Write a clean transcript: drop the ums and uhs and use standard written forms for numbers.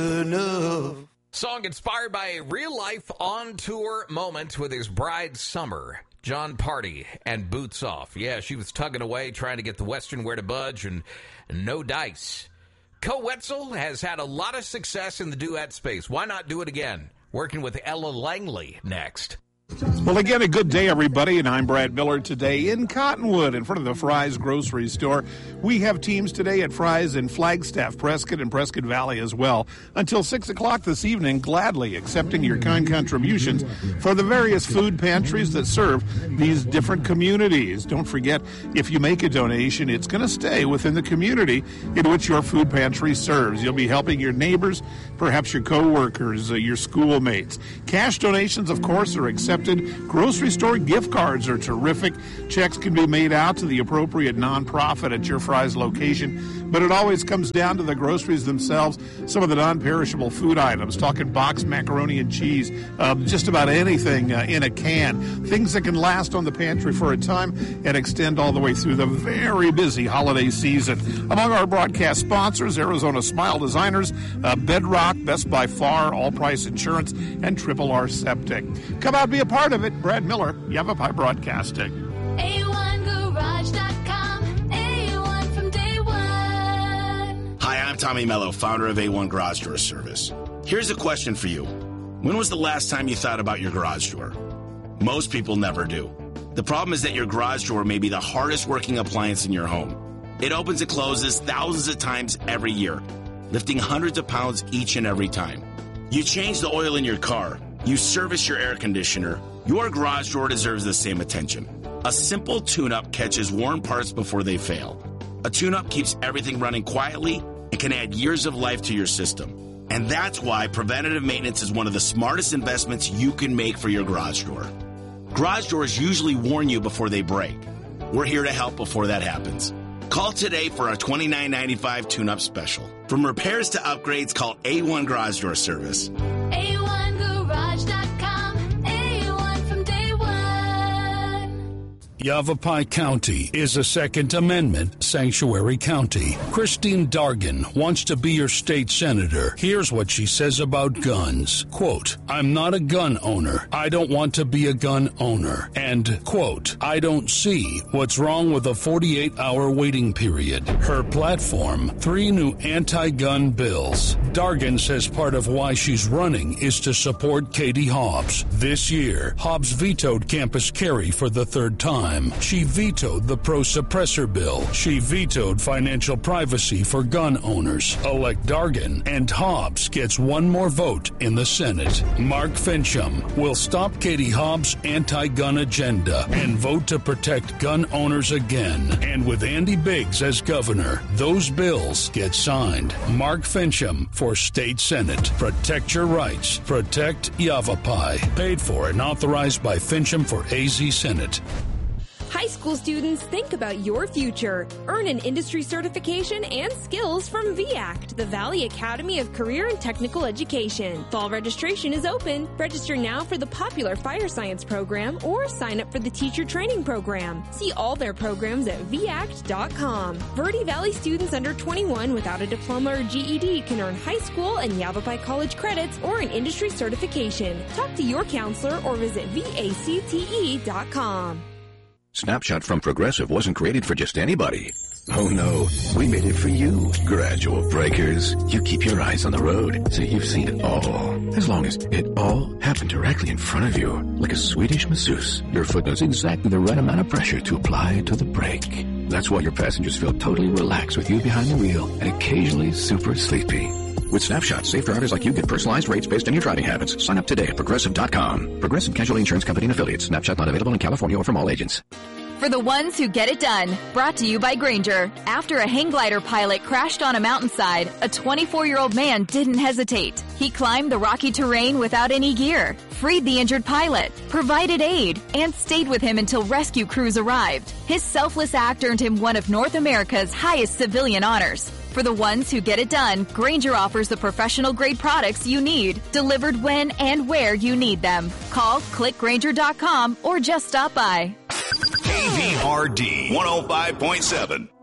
enough. Song inspired by a real-life on-tour moment with his bride, Summer. John Party and Boots Off. Yeah, she was tugging away, trying to get the Western wear to budge, and no dice. Co Wetzel has had a lot of success in the duet space. Why not do it again? Working with Ella Langley next. Well, again, a good day, everybody, and I'm Brad Miller today in Cottonwood in front of the Fry's grocery store. We have teams today at Fry's in Flagstaff, Prescott, and Prescott Valley as well. Until 6 o'clock this evening, gladly accepting your kind contributions for the various food pantries that serve these different communities. Don't forget, if you make a donation, it's going to stay within the community in which your food pantry serves. You'll be helping your neighbors, perhaps your co-workers, your schoolmates. Cash donations, of course, are accepted. Grocery store gift cards are terrific. Checks can be made out to the appropriate nonprofit at your Fry's location, but it always comes down to the groceries themselves, some of the non-perishable food items, talking boxed macaroni and cheese, just about anything in a can, things that can last on the pantry for a time and extend all the way through the very busy holiday season. Among our broadcast sponsors, Arizona Smile Designers, Bedrock, Best by Far, All Price Insurance, and Triple R Septic. Come out, be a part of it. Brad Miller, Yavapai Broadcasting. A1Garage.com, A1 from day one. Hi, I'm Tommy Mello, founder of A1 Garage Door Service. Here's a question for you. When was the last time you thought about your garage door? Most people never do. The problem is that your garage door may be the hardest working appliance in your home. It opens and closes thousands of times every year, lifting hundreds of pounds each and every time. You change the oil in your car. You service your air conditioner. Your garage door deserves the same attention. A simple tune-up catches worn parts before they fail. A tune-up keeps everything running quietly and can add years of life to your system. And that's why preventative maintenance is one of the smartest investments you can make for your garage door. Garage doors usually warn you before they break. We're here to help before that happens. Call today for our $29.95 tune-up special. From repairs to upgrades, call A1 Garage Door Service. A1Garage.com, A1 from day one. Yavapai County is a Second Amendment sanctuary county. Christine Dargan wants to be your state senator. Here's what she says about guns. Quote, I'm not a gun owner. I don't want to be a gun owner. And, quote, I don't see what's wrong with a 48-hour waiting period. Her platform, 3 new anti-gun bills. Dargan says part of why she's running is to support Katie Hobbs. This year, Hobbs vetoed campus carry for the 3rd time. She vetoed the pro-suppressor bill. She vetoed financial privacy for gun owners. Elect Dargan, and Hobbs gets one more vote in the Senate. Mark Fincham will stop Katie Hobbs' anti-gun agenda and vote to protect gun owners again. And with Andy Biggs as governor, those bills get signed. Mark Fincham for State Senate. Protect your rights. Protect Yavapai. Paid for and authorized by Fincham for AZ Senate. High school students, think about your future. Earn an industry certification and skills from VACT, the Valley Academy of Career and Technical Education. Fall registration is open. Register now for the popular Fire Science program or sign up for the Teacher Training program. See all their programs at VACT.com. Verde Valley students under 21 without a diploma or GED can earn high school and Yavapai College credits or an industry certification. Talk to your counselor or visit VACTE.com. Snapshot from Progressive wasn't created for just anybody. Oh no, we made it for you, gradual breakers. You keep your eyes on the road, so you've seen it all. As long as it all happened directly in front of you, like a Swedish masseuse, your foot knows exactly the right amount of pressure to apply to the brake. That's why your passengers feel totally relaxed with you behind the wheel and occasionally super sleepy. With Snapshot, safe drivers like you get personalized rates based on your driving habits. Sign up today at Progressive.com. Progressive Casualty Insurance Company and Affiliates. Snapshot not available in California or from all agents. For the ones who get it done. Brought to you by Grainger. After a hang glider pilot crashed on a mountainside, a 24-year-old man didn't hesitate. He climbed the rocky terrain without any gear, freed the injured pilot, provided aid, and stayed with him until rescue crews arrived. His selfless act earned him one of North America's highest civilian honors. For the ones who get it done, Grainger offers the professional-grade products you need, delivered when and where you need them. Call, click Grainger.com, or just stop by. KVRD 105.7.